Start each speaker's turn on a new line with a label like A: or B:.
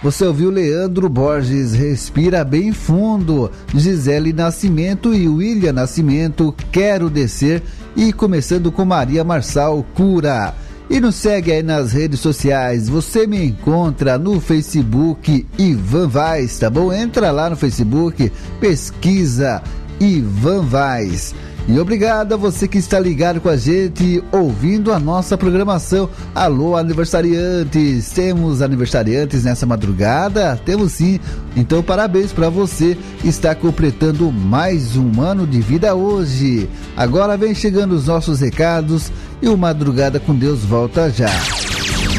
A: Você ouviu Leandro Borges, Respira Bem Fundo, Gisele Nascimento e William Nascimento, Quero Descer, e começando com Maria Marçal, Cura. E nos segue aí nas redes sociais, você me encontra no Facebook Ivan Vaz, tá bom? Entra lá no Facebook, pesquisa Ivan Vaz. E obrigado a você que está ligado com a gente, ouvindo a nossa programação. Alô, aniversariantes! Temos aniversariantes nessa madrugada? Temos sim. Então, parabéns para você que está completando mais um ano de vida hoje. Agora vem chegando os nossos recados e o Madrugada com Deus volta já.